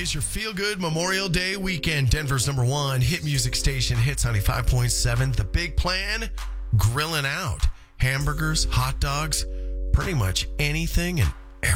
is your feel-good Memorial Day weekend. Denver's number one hit music station, Hits 95.7. The Big Plan, grilling out. Hamburgers, hot dogs, pretty much anything and